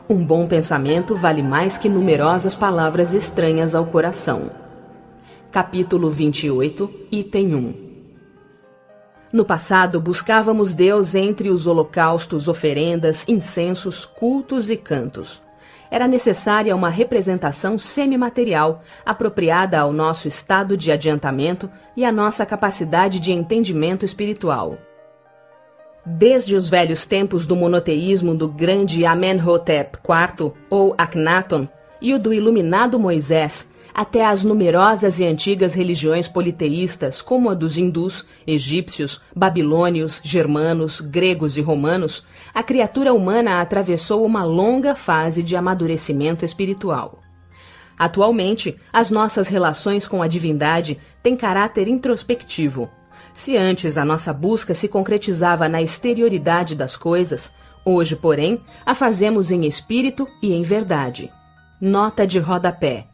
Um bom pensamento vale mais que numerosas palavras estranhas ao coração. Capítulo 28, item 1. No passado, buscávamos Deus entre os holocaustos, oferendas, incensos, cultos e cantos. Era necessária uma representação semimaterial, apropriada ao nosso estado de adiantamento e à nossa capacidade de entendimento espiritual. Desde os velhos tempos do monoteísmo do grande Amenhotep IV, ou Akhenaton, e o do iluminado Moisés, até as numerosas e antigas religiões politeístas, como a dos hindus, egípcios, babilônios, germanos, gregos e romanos, a criatura humana atravessou uma longa fase de amadurecimento espiritual. Atualmente, as nossas relações com a divindade têm caráter introspectivo. Se antes a nossa busca se concretizava na exterioridade das coisas, hoje, porém, a fazemos em espírito e em verdade. Nota de rodapé.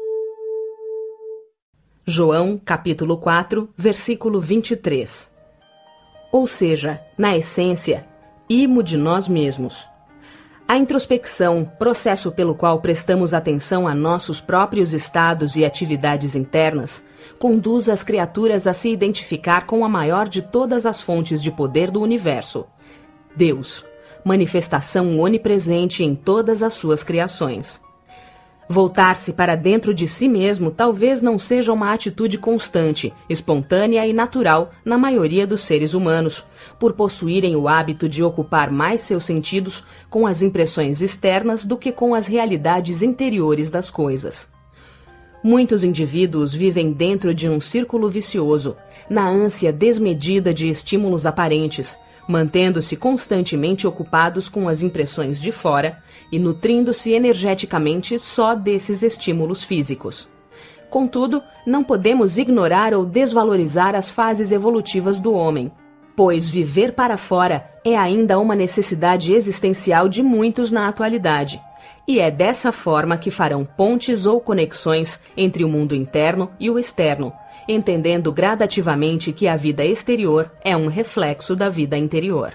João, capítulo 4, versículo 23. Ou seja, na essência, imo de nós mesmos. A introspecção, processo pelo qual prestamos atenção a nossos próprios estados e atividades internas, conduz as criaturas a se identificar com a maior de todas as fontes de poder do universo, Deus, manifestação onipresente em todas as suas criações. Voltar-se para dentro de si mesmo talvez não seja uma atitude constante, espontânea e natural na maioria dos seres humanos, por possuírem o hábito de ocupar mais seus sentidos com as impressões externas do que com as realidades interiores das coisas. Muitos indivíduos vivem dentro de um círculo vicioso, na ânsia desmedida de estímulos aparentes, mantendo-se constantemente ocupados com as impressões de fora e nutrindo-se energeticamente só desses estímulos físicos. Contudo, não podemos ignorar ou desvalorizar as fases evolutivas do homem, pois viver para fora é ainda uma necessidade existencial de muitos na atualidade, e é dessa forma que farão pontes ou conexões entre o mundo interno e o externo, entendendo gradativamente que a vida exterior é um reflexo da vida interior.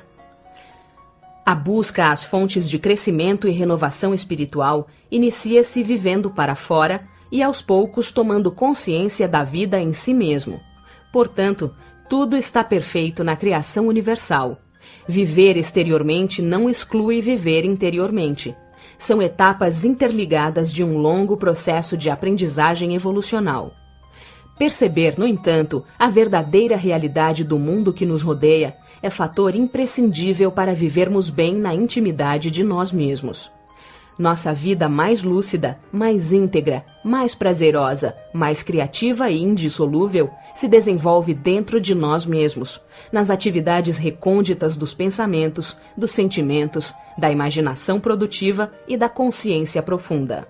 A busca às fontes de crescimento e renovação espiritual inicia-se vivendo para fora e aos poucos tomando consciência da vida em si mesmo. Portanto, tudo está perfeito na criação universal. Viver exteriormente não exclui viver interiormente. São etapas interligadas de um longo processo de aprendizagem evolucional. Perceber, no entanto, a verdadeira realidade do mundo que nos rodeia é fator imprescindível para vivermos bem na intimidade de nós mesmos. Nossa vida mais lúcida, mais íntegra, mais prazerosa, mais criativa e indissolúvel se desenvolve dentro de nós mesmos, nas atividades recônditas dos pensamentos, dos sentimentos, da imaginação produtiva e da consciência profunda.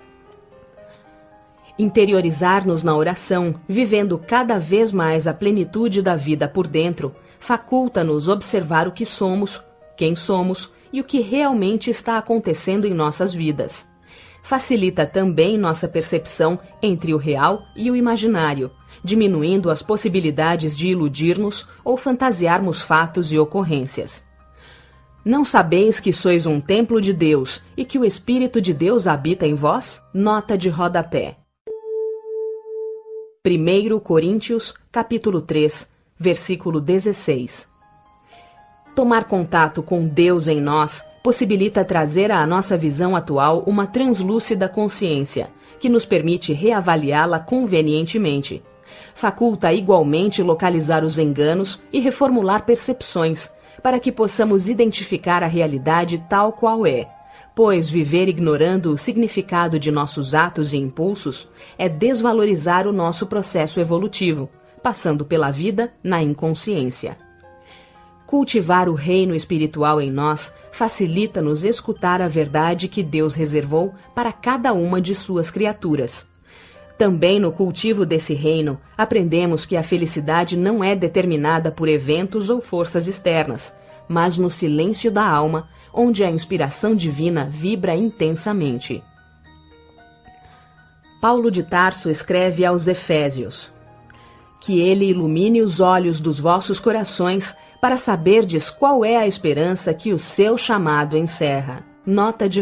Interiorizar-nos na oração, vivendo cada vez mais a plenitude da vida por dentro, faculta-nos observar o que somos, quem somos e o que realmente está acontecendo em nossas vidas. Facilita também nossa percepção entre o real e o imaginário, diminuindo as possibilidades de iludir-nos ou fantasiarmos fatos e ocorrências. Não sabeis que sois um templo de Deus e que o Espírito de Deus habita em vós? Nota de rodapé. 1 Coríntios, capítulo 3, versículo 16. Tomar contato com Deus em nós possibilita trazer à nossa visão atual uma translúcida consciência, que nos permite reavaliá-la convenientemente. Faculta igualmente localizar os enganos e reformular percepções, para que possamos identificar a realidade tal qual é, pois viver ignorando o significado de nossos atos e impulsos é desvalorizar o nosso processo evolutivo, passando pela vida na inconsciência. Cultivar o reino espiritual em nós facilita-nos escutar a verdade que Deus reservou para cada uma de suas criaturas. Também no cultivo desse reino, aprendemos que a felicidade não é determinada por eventos ou forças externas, mas no silêncio da alma, onde a inspiração divina vibra intensamente. Paulo de Tarso escreve aos Efésios: que ele ilumine os olhos dos vossos corações, para saberdes qual é a esperança que o seu chamado encerra. Nota de